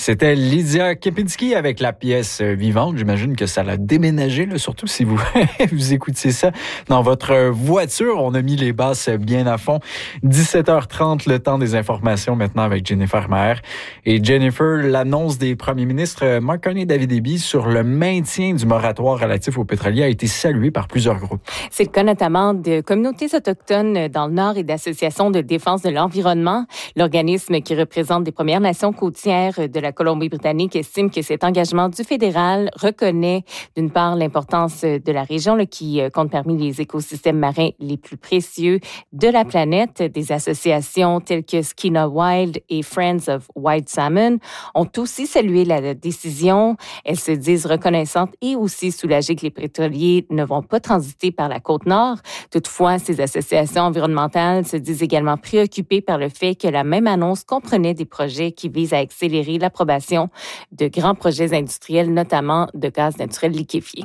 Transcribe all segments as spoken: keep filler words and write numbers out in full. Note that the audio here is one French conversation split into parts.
C'était Lydia Kepinski avec la pièce Vivante. J'imagine que ça l'a déménagé, là, surtout si vous, vous écoutez ça dans votre voiture. On a mis les basses bien à fond. dix-sept heures trente, le temps des informations maintenant avec Jennifer Maher. Et Jennifer, l'annonce des premiers ministres Mark Carney et David Eby sur le maintien du moratoire relatif aux pétroliers a été saluée par plusieurs groupes. C'est le cas notamment de communautés autochtones dans le Nord et d'associations de défense de l'environnement. L'organisme qui représente des Premières Nations côtières de la Colombie-Britannique estime que cet engagement du fédéral reconnaît d'une part l'importance de la région là, qui compte parmi les écosystèmes marins les plus précieux de la planète. Des associations telles que Skeena Wild et Friends of White Salmon ont aussi salué la décision. Elles se disent reconnaissantes et aussi soulagées que les pétroliers ne vont pas transiter par la côte nord. Toutefois, ces associations environnementales se disent également préoccupées par le fait que la même annonce comprenait des projets qui visent à accélérer l'approbation de grands projets industriels, notamment de gaz naturel liquéfié.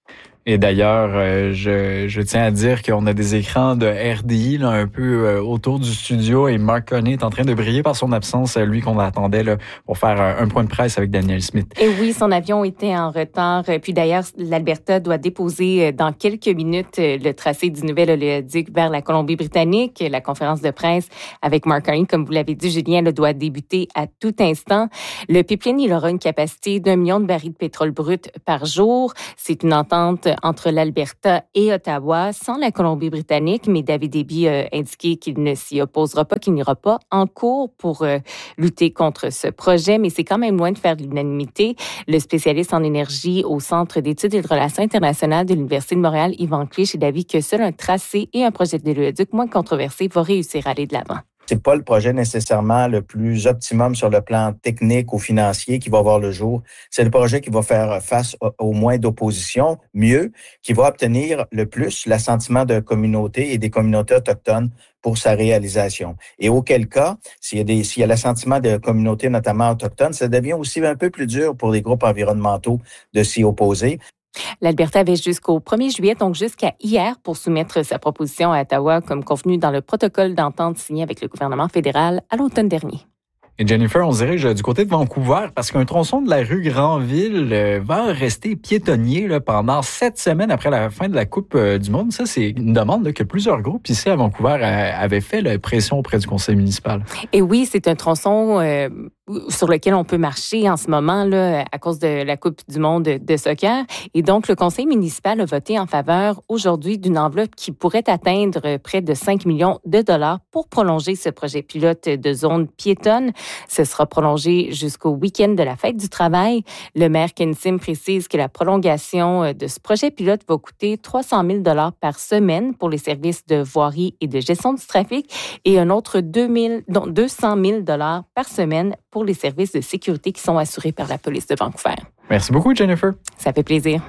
Et d'ailleurs, euh, je, je tiens à dire qu'on a des écrans de R D I là, un peu euh, autour du studio et Mark Carney est en train de briller par son absence, lui qu'on attendait là, pour faire un, un point de presse avec Daniel Smith. Et oui, son avion était en retard. Puis d'ailleurs, l'Alberta doit déposer dans quelques minutes le tracé du nouvel oléoduc vers la Colombie-Britannique. La conférence de presse avec Mark Carney, comme vous l'avez dit, Julien, là, doit débuter à tout instant. Le pipeline, il aura une capacité d'un million de barils de pétrole brut par jour. C'est une entente entre l'Alberta et Ottawa, sans la Colombie-Britannique, mais David Eby a indiqué qu'il ne s'y opposera pas, qu'il n'ira pas en cours pour euh, lutter contre ce projet, mais c'est quand même loin de faire l'unanimité. Le spécialiste en énergie au Centre d'études et de relations internationales de l'Université de Montréal, Yvan Clich, est d'avis que seul un tracé et un projet d'oléoduc moins controversé va réussir à aller de l'avant. C'est pas le projet nécessairement le plus optimum sur le plan technique ou financier qui va voir le jour. C'est le projet qui va faire face au moins d'opposition, mieux, qui va obtenir le plus l'assentiment de communautés et des communautés autochtones pour sa réalisation. Et auquel cas, s'il y a des, s'il y a l'assentiment de communautés, notamment autochtones, ça devient aussi un peu plus dur pour les groupes environnementaux de s'y opposer. L'Alberta avait jusqu'au premier juillet, donc jusqu'à hier, pour soumettre sa proposition à Ottawa comme convenu dans le protocole d'entente signé avec le gouvernement fédéral à l'automne dernier. Et Jennifer, on se dirige du côté de Vancouver parce qu'un tronçon de la rue Granville va rester piétonnier là, pendant sept semaines après la fin de la Coupe du Monde. Ça, c'est une demande là, que plusieurs groupes ici à Vancouver avaient fait la pression auprès du conseil municipal. Et oui, c'est un tronçon euh, sur lequel on peut marcher en ce moment là, à cause de la Coupe du Monde de soccer. Et donc, le conseil municipal a voté en faveur aujourd'hui d'une enveloppe qui pourrait atteindre près de cinq millions de dollars pour prolonger ce projet pilote de zone piétonne. Ce sera prolongé jusqu'au week-end de la fête du travail. Le maire Ken Sim précise que la prolongation de ce projet pilote va coûter trois cent mille dollars par semaine pour les services de voirie et de gestion du trafic et un autre deux cent mille dollars par semaine pour les services de sécurité qui sont assurés par la police de Vancouver. Merci beaucoup, Jennifer. Ça fait plaisir.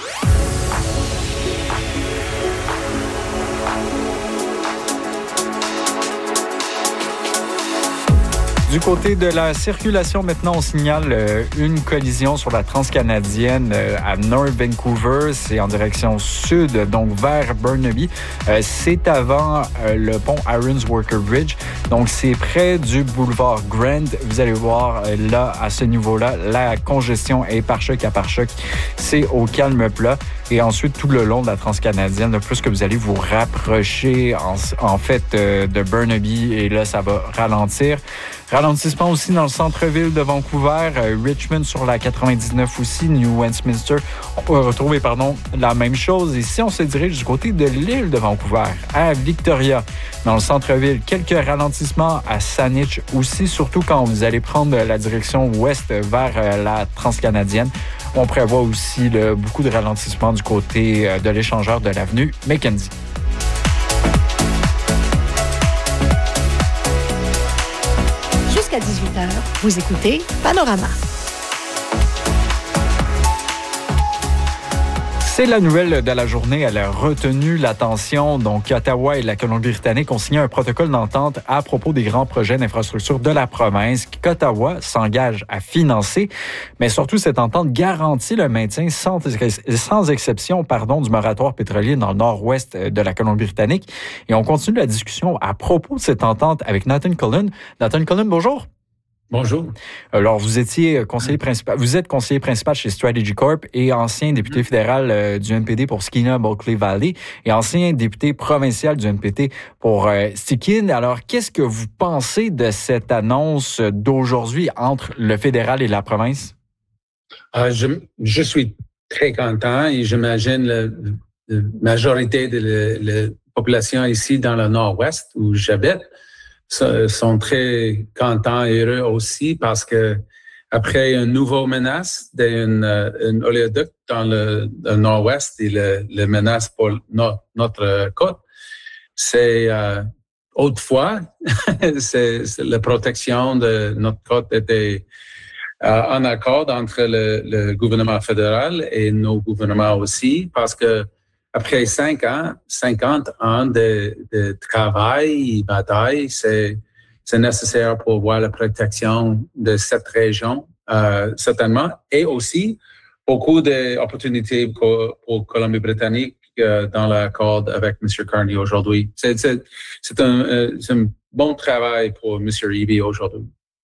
Du côté de la circulation, maintenant, on signale euh, une collision sur la transcanadienne euh, à North Vancouver. C'est en direction sud, donc vers Burnaby. Euh, c'est avant euh, le pont Irons Worker Bridge. Donc, c'est près du boulevard Grand. Vous allez voir, euh, là, à ce niveau-là, la congestion est par choc à par choc. C'est au calme plat. Et ensuite, tout le long de la transcanadienne, là, plus que vous allez vous rapprocher, en, en fait, euh, de Burnaby. Et là, ça va ralentir. Ralentissement aussi dans le centre-ville de Vancouver, euh, Richmond sur la quatre-vingt-dix-neuf aussi, New Westminster. On peut retrouver, pardon, la même chose. Et si on se dirige du côté de l'île de Vancouver, à Victoria, dans le centre-ville, quelques ralentissements à Saanich aussi, surtout quand vous allez prendre la direction ouest vers euh, la transcanadienne. On prévoit aussi là, beaucoup de ralentissements du côté euh, de l'échangeur de l'avenue Mackenzie. Jusqu'à dix-huit heures, vous écoutez Panorama. C'est la nouvelle de la journée. Elle a retenu l'attention. Donc, Ottawa et la Colombie-Britannique ont signé un protocole d'entente à propos des grands projets d'infrastructure de la province qu'Ottawa s'engage à financer. Mais surtout, cette entente garantit le maintien sans, sans exception pardon, du moratoire pétrolier dans le nord-ouest de la Colombie-Britannique. Et on continue la discussion à propos de cette entente avec Nathan Cullen. Nathan Cullen, bonjour. Bonjour. Alors, vous étiez conseiller principal, vous êtes conseiller principal chez Strategy Corp et ancien député fédéral euh, du N P D pour Skeena-Bulkley Valley et ancien député provincial du N P D pour euh, Stikine. Alors, qu'est-ce que vous pensez de cette annonce d'aujourd'hui entre le fédéral et la province? Euh, je, je suis très content et j'imagine la majorité de la, la population ici dans le Nord-Ouest où j'habite sont très contents et heureux aussi parce que après une nouvelle menace d'une une oléoduc dans le, le Nord-Ouest et le, le menace pour no, notre côte, c'est euh, autrefois, c'est, c'est la protection de notre côte était euh, en accord entre le, le gouvernement fédéral et nos gouvernements aussi parce que après cinq ans, cinquante ans de, de travail et bataille, c'est, c'est nécessaire pour voir la protection de cette région, euh, certainement, et aussi beaucoup d'opportunités pour, pour Colombie-Britannique euh, dans l'accord avec M. Carney aujourd'hui. C'est, c'est, c'est, un, euh, c'est un bon travail pour M. Eby aujourd'hui.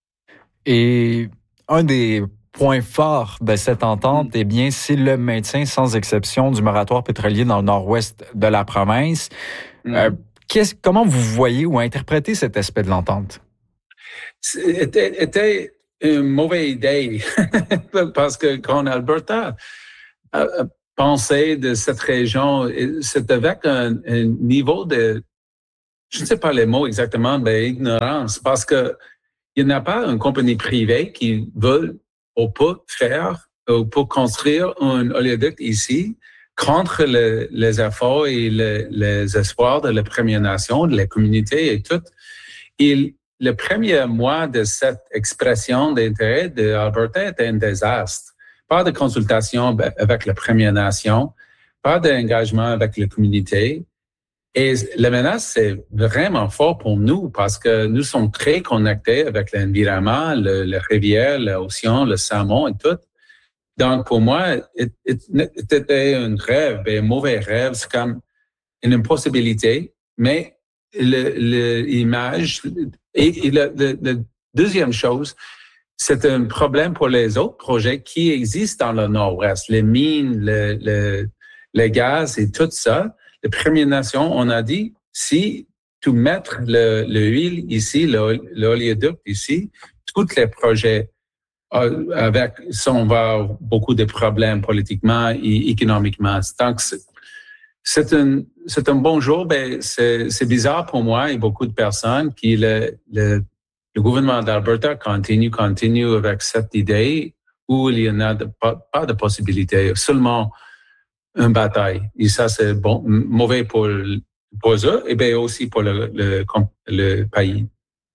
Et un des point fort de cette entente, mm. eh bien, c'est le maintien sans exception du moratoire pétrolier dans le nord-ouest de la province. Mm. Euh, qu'est-ce, comment vous voyez ou interprétez cet aspect de l'entente? C'était, c'était une mauvaise idée parce que quand Alberta a pensé de cette région, c'est avec un, un niveau de, je ne sais pas les mots exactement, mais ignorance, parce que il n'y a pas une compagnie privée qui veut ou peut faire, ou peut construire un oléoduc ici contre le, les efforts et le, les espoirs de la Première Nation, de la communauté et tout. Et le premier mois de cette expression d'intérêt d'Alberta était un désastre. Pas de consultation avec la Première Nation, pas d'engagement avec la communauté. Et la menace, c'est vraiment fort pour nous parce que nous sommes très connectés avec l'environnement, le, le rivière, l'océan, le saumon et tout. Donc, pour moi, c'était un rêve, un mauvais rêve. C'est comme une impossibilité, mais l'image... Et, et le, le, le deuxième chose, c'est un problème pour les autres projets qui existent dans le Nord-Ouest, les mines, le, le, le gaz et tout ça. La Première Nation, on a dit, si tu mets l'huile ici, l'oléoduc ici, tous les projets euh, avec ça, on va avoir beaucoup de problèmes politiquement et économiquement. Donc, c'est, c'est, un, c'est un bon jour, mais c'est, c'est bizarre pour moi et beaucoup de personnes qui le, le, le gouvernement d'Alberta continue, continue avec cette idée où il y en a de, pas, pas de possibilité, seulement une bataille. Et ça, c'est bon, mauvais pour, pour eux et bien aussi pour le, le, le pays.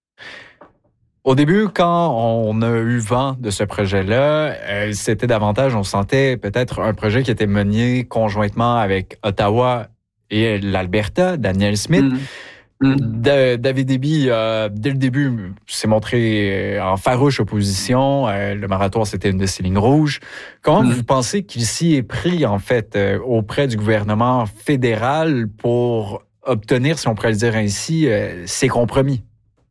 Au début, quand on a eu vent de ce projet-là, euh, c'était davantage, on sentait peut-être un projet qui était mené conjointement avec Ottawa et l'Alberta, Danielle Smith. Mmh. Mmh. De, David Eby, euh, dès le début, s'est montré en farouche opposition. Euh, le moratoire, c'était une de ses lignes rouges. Comment mmh. vous pensez qu'il s'y est pris, en fait, euh, auprès du gouvernement fédéral pour obtenir, si on pourrait le dire ainsi, euh, ces compromis?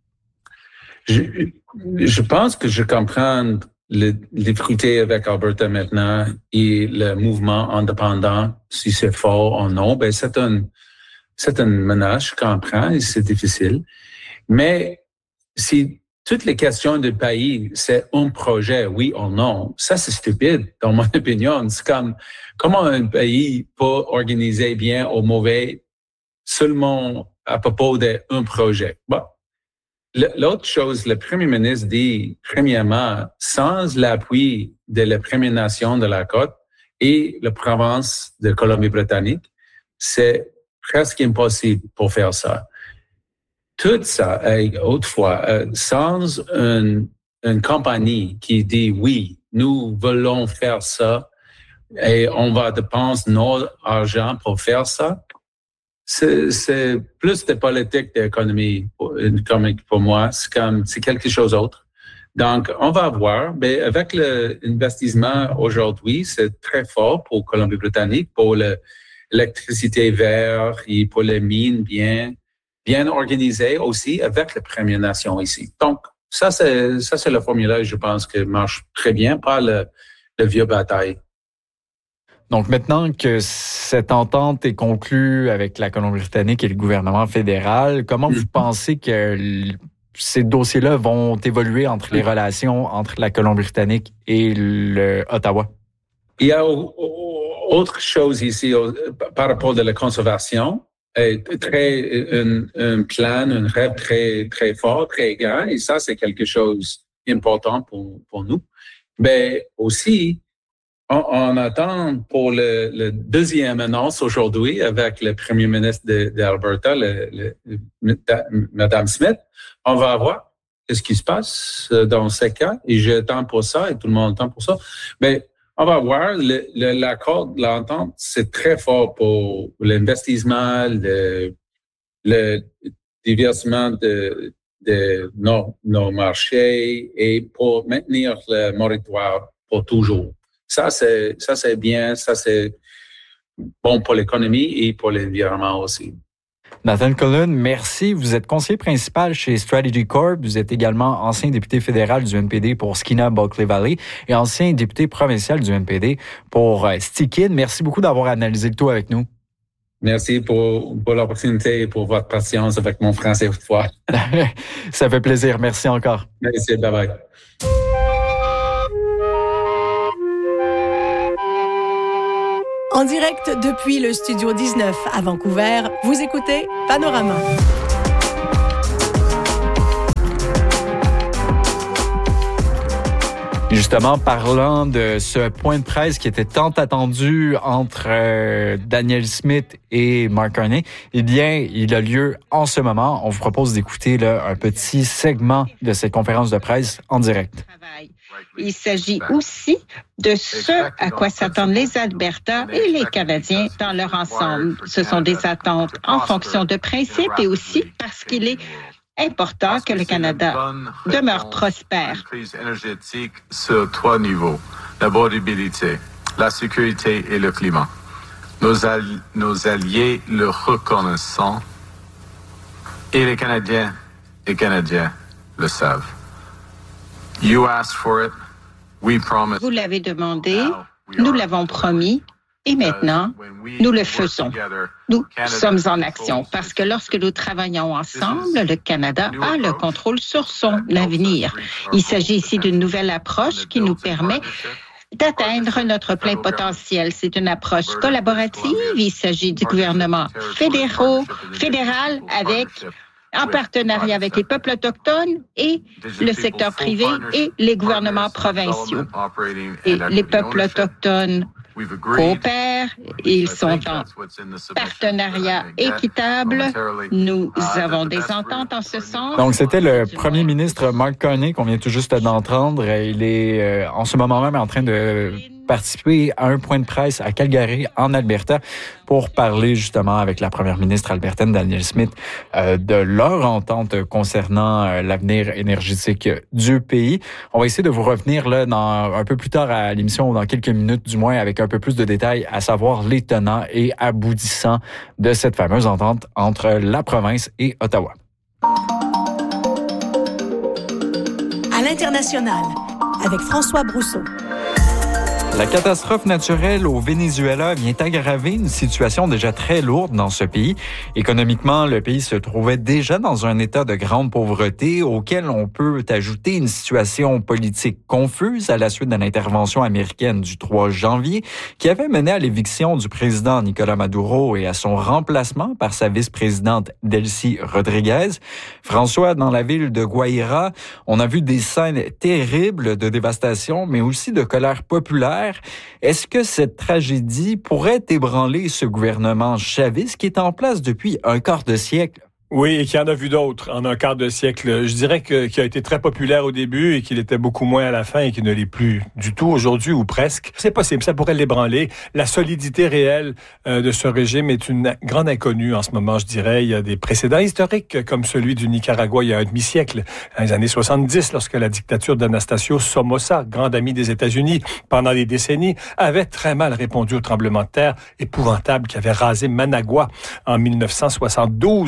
Je, je pense que je comprends les difficultés avec Alberta maintenant et le mouvement indépendant, si c'est fort ou non. Ben c'est un c'est une menace, je comprends, et c'est difficile. Mais si toutes les questions du pays, c'est un projet, oui ou non, ça c'est stupide, dans mon opinion. C'est comme comment un pays peut organiser bien ou mauvais seulement à propos d'un projet. Bon. L'autre chose, le premier ministre dit, premièrement, sans l'appui de la Première Nation de la Côte et la province de Colombie-Britannique, c'est presque impossible pour faire ça. Tout ça, autrefois, sans une, une compagnie qui dit oui, nous voulons faire ça et on va dépenser notre argent pour faire ça, C'est, c'est plus de politique d'économie économique pour moi. C'est comme, c'est quelque chose d'autre. Donc, on va voir. Mais avec l'investissement aujourd'hui, c'est très fort pour Colombie-Britannique, pour le, l'électricité verte et pour les mines bien, bien organisées aussi avec la Première Nation ici. Donc, ça, c'est, ça, c'est le formulaire, je pense, qui marche très bien, pas le, le vieux bataille. Donc, maintenant que cette entente est conclue avec la Colombie-Britannique et le gouvernement fédéral, comment mmh. vous pensez que ces dossiers-là vont évoluer entre les relations entre la Colombie-Britannique et le Ottawa? Il y a autre chose ici par rapport à la conservation. Très, un, un plan, un rêve très, très fort, très grand. Et ça, c'est quelque chose d'important pour, pour nous. Mais aussi, on, on attend pour le, le deuxième annonce aujourd'hui avec le premier ministre d'Alberta, le, le, Mme Smith. On va voir ce qui se passe dans ce cas. Et j'attends pour ça et tout le monde attend pour ça. Mais on va voir, le, le, l'accord de l'entente, c'est très fort pour l'investissement, le, le diversement de, de nos, nos marchés et pour maintenir le moratoire pour toujours. Ça, c'est, ça, c'est bien, ça, c'est bon pour l'économie et pour l'environnement aussi. Nathan Cullen, merci. Vous êtes conseiller principal chez Strategy Corp. Vous êtes également ancien député fédéral du N P D pour Skeena-Bulkley Valley et ancien député provincial du N P D pour Stikine. Merci beaucoup d'avoir analysé le tout avec nous. Merci pour, pour l'opportunité et pour votre patience avec mon français autrefois. Ça fait plaisir. Merci encore. Merci. Bye-bye. En direct depuis le Studio dix-neuf à Vancouver, vous écoutez Panorama. Justement, parlant de ce point de presse qui était tant attendu entre euh, Danielle Smith et Mark Carney, eh bien, il a lieu en ce moment. On vous propose d'écouter là, un petit segment de cette conférence de presse en direct. Il s'agit aussi de ce à quoi s'attendent les Alberta et les Canadiens dans leur ensemble. Ce sont des attentes en fonction de principes et aussi parce qu'il est important que le Canada demeure prospère. Une crise énergétique sur trois niveaux, l'abordabilité, la sécurité et le climat. Nos, alli- nos alliés le reconnaissent et les Canadiens et Canadiens le savent. You asked for it, we promised. Vous l'avez demandé, nous l'avons promis. Et maintenant, nous le faisons. Nous sommes en action parce que lorsque nous travaillons ensemble, le Canada a le contrôle sur son avenir. Il s'agit ici d'une nouvelle approche qui nous permet d'atteindre notre plein potentiel. C'est une approche collaborative. Il s'agit du gouvernement fédéraux, fédéral avec, en partenariat avec les peuples autochtones et le secteur privé et les gouvernements provinciaux. Et les peuples autochtones coopèrent, ils sont en partenariat équitable. Nous avons des ententes en ce sens. Donc, c'était le premier ministre Mark Carney qu'on vient tout juste d'entendre. Il est euh, en ce moment même en train de participer à un point de presse à Calgary, en Alberta, pour parler justement avec la première ministre albertaine, Danielle Smith, euh, de leur entente concernant euh, l'avenir énergétique du pays. On va essayer de vous revenir là dans, un peu plus tard à l'émission, ou dans quelques minutes du moins, avec un peu plus de détails, à savoir les tenants et aboutissants de cette fameuse entente entre la province et Ottawa. À l'international, avec François Brousseau. La catastrophe naturelle au Venezuela vient aggraver une situation déjà très lourde dans ce pays. Économiquement, le pays se trouvait déjà dans un état de grande pauvreté auquel on peut ajouter une situation politique confuse à la suite de l'intervention américaine du trois janvier qui avait mené à l'éviction du président Nicolás Maduro et à son remplacement par sa vice-présidente Delcy Rodriguez. François, dans la ville de Guaira, on a vu des scènes terribles de dévastation, mais aussi de colère populaire. Est-ce que cette tragédie pourrait ébranler ce gouvernement chaviste qui est en place depuis un quart de siècle? Oui, et qui en a vu d'autres en un quart de siècle. Je dirais que qu'il a été très populaire au début et qu'il était beaucoup moins à la fin et qu'il ne l'est plus du tout aujourd'hui ou presque. C'est possible, ça pourrait l'ébranler. La solidité réelle euh, de ce régime est une grande inconnue en ce moment, je dirais. Il y a des précédents historiques comme celui du Nicaragua il y a un demi-siècle, dans les années soixante-dix, lorsque la dictature d'Anastasio Somoza, grand ami des États-Unis pendant des décennies, avait très mal répondu au tremblement de terre épouvantable qui avait rasé Managua en mille neuf cent soixante-douze.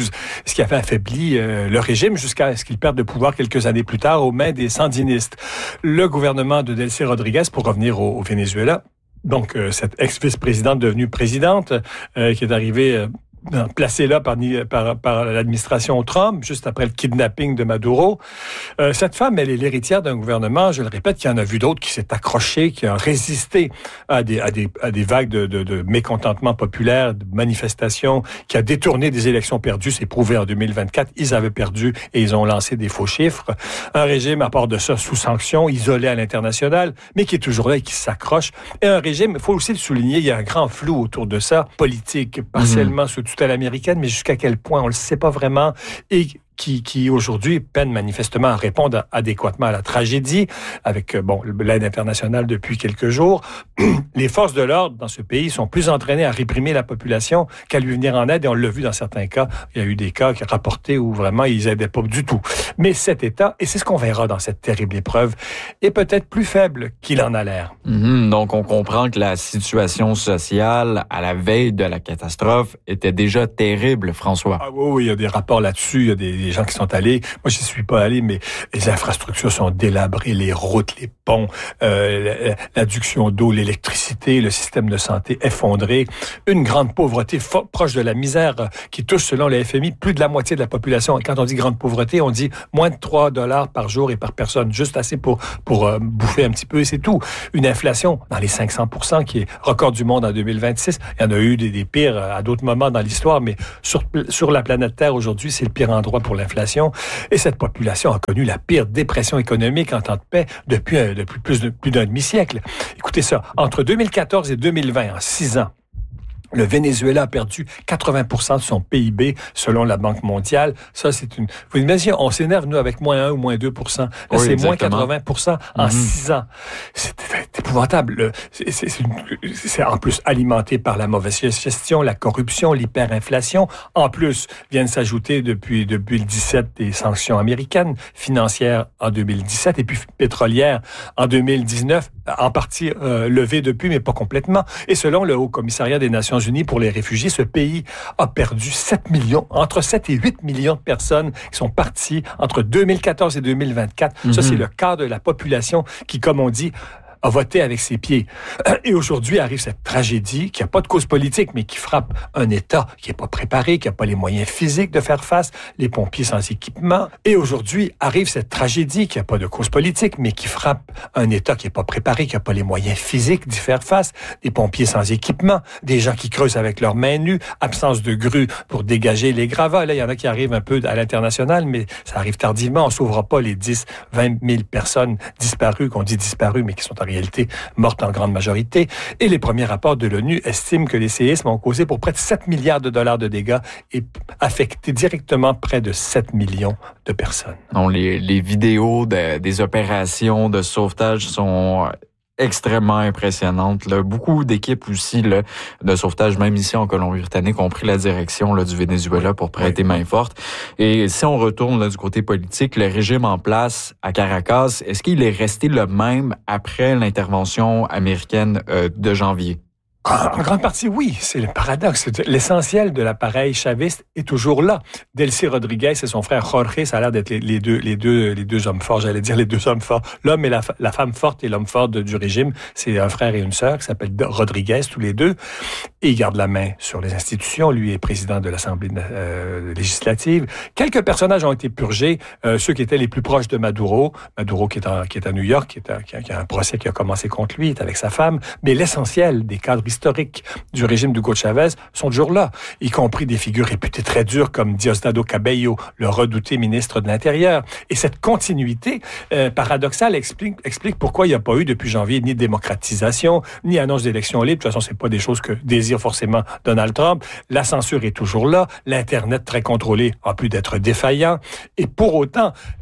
ce qui avait affaibli euh, le régime jusqu'à ce qu'il perde le pouvoir quelques années plus tard aux mains des sandinistes. Le gouvernement de Delcy Rodriguez, pour revenir au, au Venezuela, donc euh, cette ex-vice-présidente devenue présidente, euh, qui est arrivée... Euh, placé là par, par, par l'administration Trump, juste après le kidnapping de Maduro. Euh, cette femme, elle est l'héritière d'un gouvernement, je le répète, qui en a vu d'autres, qui s'est accroché, qui a résisté à des, à des, à des vagues de, de, de mécontentement populaire, de manifestations, qui a détourné des élections perdues. C'est prouvé en deux mille vingt-quatre. Ils avaient perdu et ils ont lancé des faux chiffres. Un régime, à part de ça, sous sanction, isolé à l'international, mais qui est toujours là et qui s'accroche. Et un régime, il faut aussi le souligner, il y a un grand flou autour de ça, politique, partiellement mmh. sous tutelle américaine, mais jusqu'à quel point, on le sait pas vraiment, et qui, qui aujourd'hui peine manifestement à répondre adéquatement à la tragédie, avec bon l'aide internationale depuis quelques jours. Les forces de l'ordre dans ce pays sont plus entraînées à réprimer la population qu'à lui venir en aide, et on l'a vu dans certains cas. Il y a eu des cas qui rapportés où vraiment ils aidaient pas du tout. Mais cet État, et c'est ce qu'on verra dans cette terrible épreuve, est peut-être plus faible qu'il en a l'air. Mm-hmm. Donc on comprend que la situation sociale à la veille de la catastrophe était déjà terrible, François. Ah oui, oui, il y a des rapports là-dessus, il y a des, des gens qui sont allés. Moi, je suis pas allé, mais les infrastructures sont délabrées, les routes, les ponts, euh, l'adduction d'eau, l'électricité, le système de santé effondré, une grande pauvreté fo- proche de la misère euh, qui touche, selon le F M I, plus de la moitié de la population. Et quand on dit grande pauvreté, on dit moins de trois dollars par jour et par personne, juste assez pour pour euh, bouffer un petit peu, et c'est tout. Une inflation dans les cinq cents pour cent qui est record du monde en deux mille vingt-six. Il y en a eu des, des pires à d'autres moments dans l'histoire, mais sur sur la planète Terre aujourd'hui, c'est le pire endroit pour l'inflation. Et cette population a connu la pire dépression économique en temps de paix depuis, euh, depuis plus, de, plus d'un demi-siècle. Écoutez ça, entre deux mille quatorze et deux mille vingt, en six ans, le Venezuela a perdu quatre-vingts pour cent de son P I B, selon la Banque mondiale. Ça, c'est une... Vous imaginez, on s'énerve, nous, avec moins un ou moins deux pour cent. Là, oui, c'est exactement. Moins quatre-vingts pour cent en mm-hmm. six ans. C'est, c'est épouvantable. C'est, c'est, c'est, une... c'est en plus alimenté par la mauvaise gestion, la corruption, l'hyperinflation. En plus, viennent s'ajouter depuis, depuis le dix-sept des sanctions américaines, financières en deux mille dix-sept, et puis pétrolières en deux mille dix-neuf, en partie euh, levées depuis, mais pas complètement. Et selon le Haut Commissariat des Nations Unis pour les réfugiés, ce pays a perdu sept millions, entre sept et huit millions de personnes qui sont parties entre deux mille quatorze et deux mille vingt-quatre. Mm-hmm. Ça, c'est le quart de la population qui, comme on dit, a voté avec ses pieds. Et aujourd'hui arrive cette tragédie qui n'a pas de cause politique, mais qui frappe un État qui n'est pas préparé, qui n'a pas les moyens physiques de faire face, les pompiers sans équipement. Et aujourd'hui arrive cette tragédie qui n'a pas de cause politique, mais qui frappe un État qui n'est pas préparé, qui n'a pas les moyens physiques d'y faire face, des pompiers sans équipement, des gens qui creusent avec leurs mains nues, absence de grues pour dégager les gravats. Là, il y en a qui arrivent un peu à l'international, mais ça arrive tardivement. On ne sauvera pas les dix, vingt mille personnes disparues, qu'on dit disparues, mais qui sont en réalité mortes en grande majorité. Et les premiers rapports de l'ONU estiment que les séismes ont causé pour près de sept milliards de dollars de dégâts et affecté directement près de sept millions de personnes. Non, les, les vidéos de, des opérations de sauvetage sont extrêmement impressionnante. Là. Beaucoup d'équipes aussi là, de sauvetage, même ici en Colombie-Britannique, ont pris la direction là, du Venezuela pour prêter main forte. Et si on retourne là, du côté politique, le régime en place à Caracas, est-ce qu'il est resté le même après l'intervention américaine euh, de janvier? En grande partie, oui. C'est le paradoxe. L'essentiel de l'appareil chaviste est toujours là. Delcy Rodriguez et son frère Jorge, ça a l'air d'être les, les deux, les deux, les deux hommes forts. J'allais dire les deux hommes forts. L'homme et la, la femme forte et l'homme fort de, du régime. C'est un frère et une sœur qui s'appellent Rodriguez, tous les deux. Et ils gardent la main sur les institutions. Lui est président de l'Assemblée euh, législative. Quelques personnages ont été purgés. Euh, ceux qui étaient les plus proches de Maduro. Maduro qui est, en, qui est à New York, qui, est à, qui, a, qui a un procès qui a commencé contre lui, est avec sa femme. Mais l'essentiel des cadres historiques du régime d'Hugo Chavez sont toujours là, y compris des figures réputées très dures comme Diosdado Cabello, le redouté ministre de l'Intérieur. Et cette continuité euh, paradoxale explique, explique pourquoi il n'y a pas eu depuis janvier ni démocratisation, ni annonce d'élections libres. De toute façon, c'est pas des choses que désire forcément Donald Trump. La censure est toujours là, l'Internet très contrôlé en plus d'être défaillant. Et pour autant,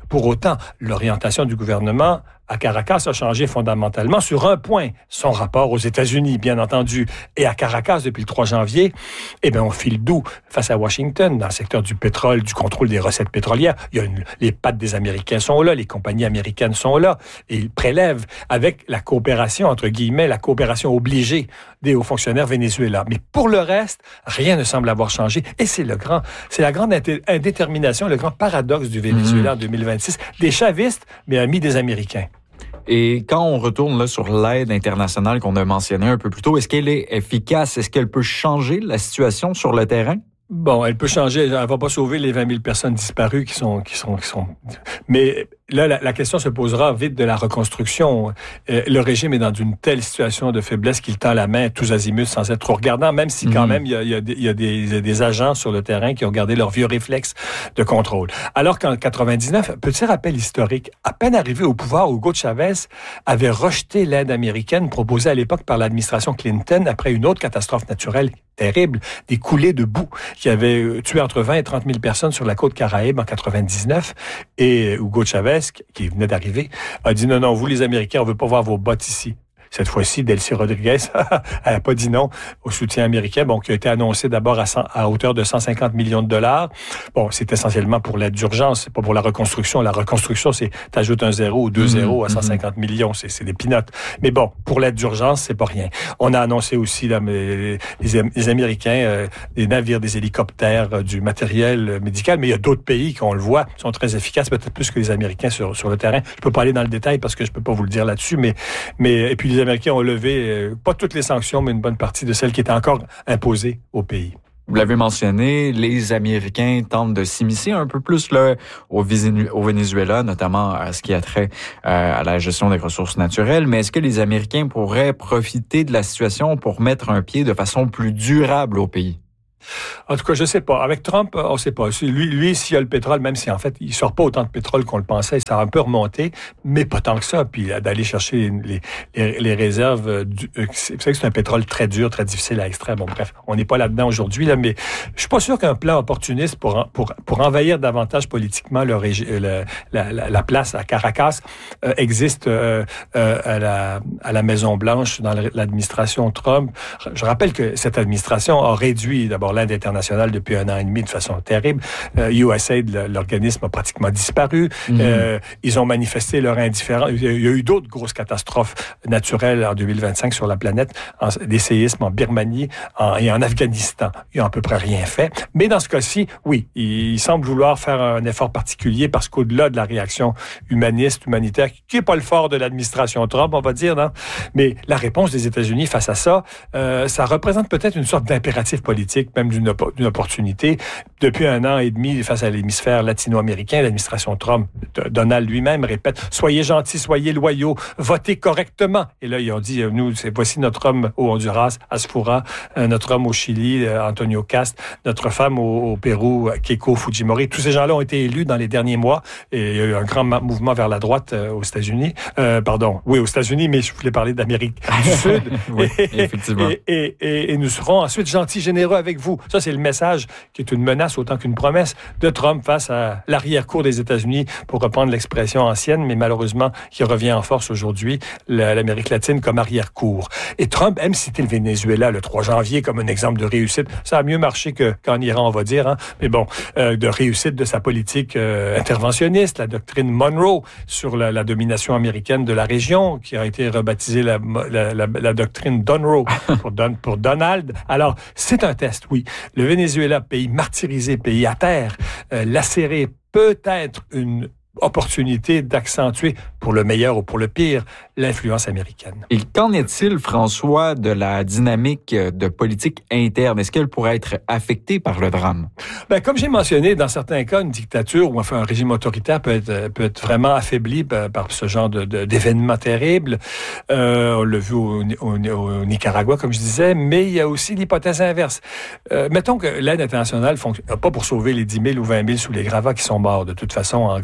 Pour autant, l'orientation du gouvernement à Caracas a changé fondamentalement sur un point, son rapport aux États-Unis, bien entendu. Et à Caracas, depuis le trois janvier, eh bien, on file doux face à Washington, dans le secteur du pétrole, du contrôle des recettes pétrolières. Il y a une, les pattes des Américains sont là, les compagnies américaines sont là, et ils prélèvent avec la coopération, entre guillemets, la coopération obligée des hauts fonctionnaires vénézuéliens. Mais pour le reste, rien ne semble avoir changé. Et c'est le grand, c'est la grande indétermination, le grand paradoxe du Venezuela mmh. en deux mille vingt-six, des chavistes, mais amis des Américains. Et quand on retourne là sur l'aide internationale qu'on a mentionnée un peu plus tôt, est-ce qu'elle est efficace? Est-ce qu'elle peut changer la situation sur le terrain? Bon, elle peut changer. Elle va pas sauver les vingt mille personnes disparues qui sont, qui sont, qui sont. Mais là, la, la question se posera vite de la reconstruction. Euh, le régime est dans une telle situation de faiblesse qu'il tend la main tous azimuts sans être trop regardant, même si quand mmh. même il y a, il y a, des, il y a des, des agents sur le terrain qui ont gardé leurs vieux réflexes de contrôle. Alors qu'en quatre-vingt-dix-neuf, petit rappel historique, à peine arrivé au pouvoir, Hugo Chavez avait rejeté l'aide américaine proposée à l'époque par l'administration Clinton après une autre catastrophe naturelle terrible, des coulées de boue qui avaient tué entre vingt et trente mille personnes sur la côte Caraïbe en quatre-vingt-dix-neuf. Et Hugo Chavez, qui venait d'arriver, a dit non, non, vous les Américains, on veut pas voir vos bottes ici. Cette fois-ci, Delcy Rodriguez, elle n'a pas dit non au soutien américain, bon, qui a été annoncé d'abord à, cent, à hauteur de cent cinquante millions de dollars. Bon, c'est essentiellement pour l'aide d'urgence, c'est pas pour la reconstruction. La reconstruction, c'est t'ajoutes un zéro ou deux mmh, zéros à cent cinquante mmh. millions, c'est, c'est des peanuts. Mais bon, pour l'aide d'urgence, c'est pas rien. On a annoncé aussi là, les, les Américains, euh, des navires, des hélicoptères, euh, du matériel médical, mais il y a d'autres pays qui, on le voit, sont très efficaces, peut-être plus que les Américains sur, sur le terrain. Je peux pas aller dans le détail parce que je peux pas vous le dire là-dessus, mais, mais et puis les Américains ont levé, euh, pas toutes les sanctions, mais une bonne partie de celles qui étaient encore imposées au pays. Vous l'avez mentionné, les Américains tentent de s'immiscer un peu plus là, au, au Venezuela, notamment à ce qui a trait euh, à la gestion des ressources naturelles. Mais est-ce que les Américains pourraient profiter de la situation pour mettre un pied de façon plus durable au pays? En tout cas, je sais pas. Avec Trump, on sait pas. Lui, lui, s'il y a le pétrole, même si en fait, il sort pas autant de pétrole qu'on le pensait, ça a un peu remonté, mais pas tant que ça. Puis d'aller chercher les, les, les réserves, du, c'est, vous savez que c'est un pétrole très dur, très difficile à extraire. Bon, bref, on n'est pas là-dedans aujourd'hui, là, mais je suis pas sûr qu'un plan opportuniste pour pour pour envahir davantage politiquement le, le, la, la, la place à Caracas euh, existe euh, euh, à la à la Maison Blanche dans l'administration Trump. Je rappelle que cette administration a réduit d'abord l'aide internationale depuis un an et demi de façon terrible. Euh, U S A I D, l'organisme, a pratiquement disparu. Mmh. Euh, ils ont manifesté leur indifférence. Il y a eu d'autres grosses catastrophes naturelles en deux mille vingt-cinq sur la planète, en, des séismes en Birmanie en, et en Afghanistan. Ils ont à peu près rien fait. Mais dans ce cas-ci, oui, ils, ils semblent vouloir faire un effort particulier parce qu'au-delà de la réaction humaniste, humanitaire, qui n'est pas le fort de l'administration Trump, on va dire, non? Mais la réponse des États-Unis face à ça, euh, ça représente peut-être une sorte d'impératif politique, même d'une, d'une opportunité. Depuis un an et demi, face à l'hémisphère latino-américain, l'administration Trump, Donald lui-même répète « Soyez gentils, soyez loyaux, votez correctement ». Et là, ils ont dit « Nous, c'est, voici notre homme au Honduras, Asfoura, notre homme au Chili, Antonio Cast, notre femme au, au Pérou, Keiko Fujimori ». Tous ces gens-là ont été élus dans les derniers mois et il y a eu un grand mouvement vers la droite euh, aux États-Unis. Euh, pardon, oui, aux États-Unis, mais je voulais parler d'Amérique du Sud. Oui, et, effectivement. Et, et, et, et nous serons ensuite gentils, généreux avec vous. Ça, c'est le message qui est une menace autant qu'une promesse de Trump face à l'arrière-cour des États-Unis, pour reprendre l'expression ancienne, mais malheureusement qui revient en force aujourd'hui, l'Amérique latine comme arrière-cour. Et Trump aime citer le Venezuela le trois janvier comme un exemple de réussite. Ça a mieux marché que, qu'en Iran, on va dire, hein. Mais bon, euh, de réussite de sa politique euh, interventionniste, la doctrine Monroe sur la, la domination américaine de la région, qui a été rebaptisée la, la, la, la doctrine Donroe pour, Don, pour Donald. Alors, c'est un test, oui. Le Venezuela, pays martyrisé, pays à terre, euh, lacéré, peut être une opportunité d'accentuer, pour le meilleur ou pour le pire, l'influence américaine. Et qu'en est-il, François, de la dynamique de politique interne? Est-ce qu'elle pourrait être affectée par le drame? Ben, comme j'ai mentionné, dans certains cas, une dictature ou enfin un régime autoritaire peut être, peut être vraiment affaibli par, par ce genre de, de, d'événements terribles. Euh, on l'a vu au, au, au Nicaragua, comme je disais, mais il y a aussi l'hypothèse inverse. Euh, mettons que l'aide internationale fonctionne pas pour sauver les dix mille ou vingt mille sous les gravats qui sont morts, de toute façon, en grande majorité.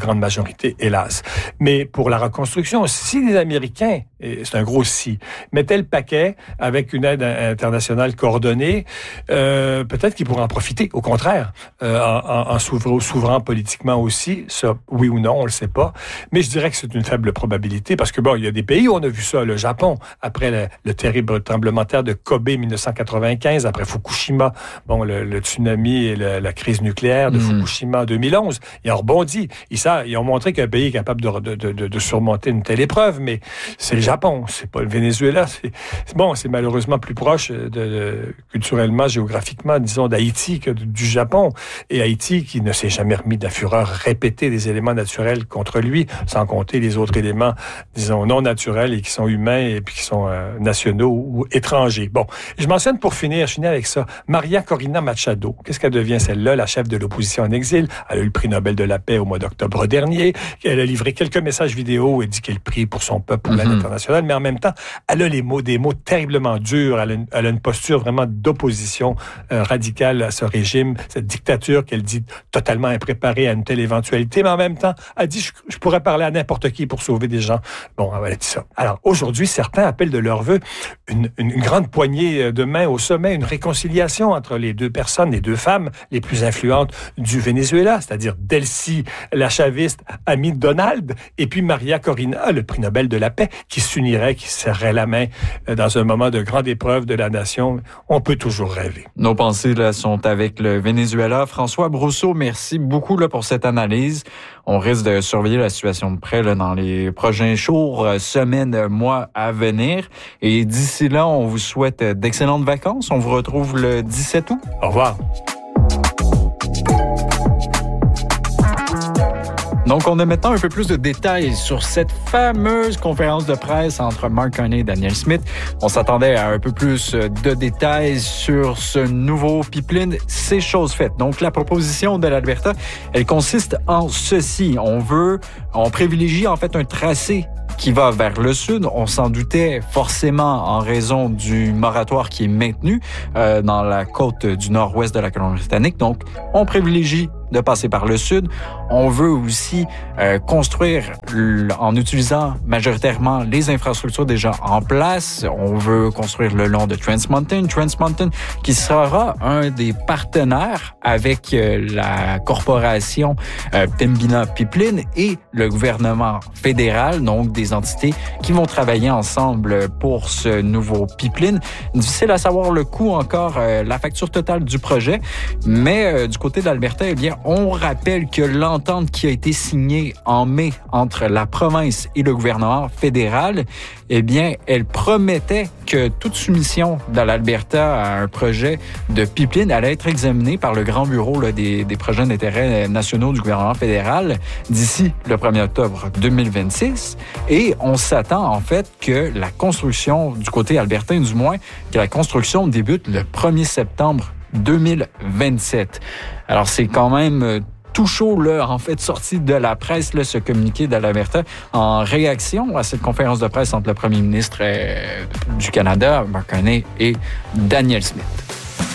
minorité, hélas. Mais pour la reconstruction, si les Américains, et c'est un gros si, mettaient le paquet avec une aide internationale coordonnée, euh, peut-être qu'ils pourraient en profiter. Au contraire, euh, en, en s'ouvrant, s'ouvrant politiquement aussi, ça, oui ou non, on le sait pas. Mais je dirais que c'est une faible probabilité parce que bon, il y a des pays où on a vu ça. Le Japon, après le, le terrible tremblement de terre de Kobe dix-neuf cent quatre-vingt-quinze, après Fukushima, bon, le, le tsunami et le, la crise nucléaire de mmh. Fukushima en deux mille onze, ils ont rebondi. Ils, ça, ils ont montré qu'un pays est capable de, de, de, de surmonter une telle épreuve, mais c'est le Japon, c'est pas le Venezuela. C'est, bon, c'est malheureusement plus proche de, de, culturellement, géographiquement, disons, d'Haïti que du Japon. Et Haïti, qui ne s'est jamais remis de la fureur répétée des éléments naturels contre lui, sans compter les autres éléments, disons, non naturels et qui sont humains et puis qui sont euh, nationaux ou étrangers. Bon, je mentionne pour finir, je finis avec ça, Maria Corina Machado. Qu'est-ce qu'elle devient, celle-là, la chef de l'opposition en exil? Elle a eu le prix Nobel de la paix au mois d'octobre dernier. Elle a livré quelques messages vidéo et dit qu'elle prie pour son peuple, pour mm-hmm. l'aide internationale, mais en même temps, elle a les mots, des mots terriblement durs. Elle a une, elle a une posture vraiment d'opposition euh, radicale à ce régime, cette dictature qu'elle dit totalement impréparée à une telle éventualité, mais en même temps, elle dit je, je pourrais parler à n'importe qui pour sauver des gens. Bon, elle a dit ça. Alors, aujourd'hui, certains appellent de leur vœu une, une, une grande poignée de main au sommet, une réconciliation entre les deux personnes, les deux femmes les plus influentes du Venezuela, c'est-à-dire Delcy, la chaviste, amie de Donald, et puis Maria Corina, le prix Nobel de la paix, qui s'unirait, qui serrait la main dans un moment de grande épreuve de la nation. On peut toujours rêver. Nos pensées là, sont avec le Venezuela. François Brousseau, merci beaucoup là, pour cette analyse. On risque de surveiller la situation de près là, dans les prochains jours, semaines, mois à venir. Et d'ici là, on vous souhaite d'excellentes vacances. On vous retrouve le dix-sept août. Au revoir. Donc, on a maintenant un peu plus de détails sur cette fameuse conférence de presse entre Mark Carney et Danielle Smith. On s'attendait à un peu plus de détails sur ce nouveau pipeline. C'est chose faite. Donc, la proposition de l'Alberta, elle consiste en ceci. On veut, on privilégie en fait un tracé qui va vers le sud. On s'en doutait forcément en raison du moratoire qui est maintenu euh, dans la côte du nord-ouest de la Colombie-Britannique. Donc, on privilégie de passer par le sud. On veut aussi euh, construire l- en utilisant majoritairement les infrastructures déjà en place. On veut construire le long de Trans Mountain. Trans Mountain qui sera un des partenaires avec euh, la corporation euh, Pembina Pipeline et le gouvernement fédéral, donc des entités qui vont travailler ensemble pour ce nouveau pipeline. Difficile à savoir le coût encore, euh, la facture totale du projet, mais euh, du côté de l'Alberta, eh bien, on rappelle que l'entente qui a été signée en mai entre la province et le gouvernement fédéral, eh bien, elle promettait que toute soumission de l'Alberta à un projet de pipeline allait être examinée par le grand bureau là, des, des projets d'intérêt nationaux du gouvernement fédéral d'ici le premier octobre deux mille vingt-six. Et on s'attend en fait que la construction, du côté albertain du moins, que la construction débute le premier septembre deux mille vingt-sept. Alors, c'est quand même tout chaud, là, en fait, sorti de la presse, là, ce communiqué de l'Alberta en réaction à cette conférence de presse entre le premier ministre euh, du Canada, Mark Carney, et Danielle Smith.